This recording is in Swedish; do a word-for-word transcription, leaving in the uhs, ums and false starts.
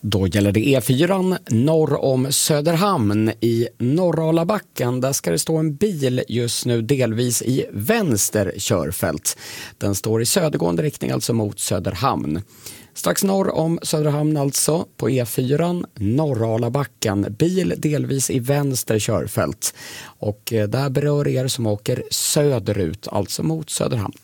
Då gäller det E fyra norr om Söderhamn i Norralabacken. Där ska det stå en bil just nu delvis i vänster körfält. Den står i södergående riktning, alltså mot Söderhamn. Strax norr om Söderhamn alltså, på E fyra Norralabacken. Bil delvis i vänster körfält. Och där berör er som åker söderut, alltså mot Söderhamn.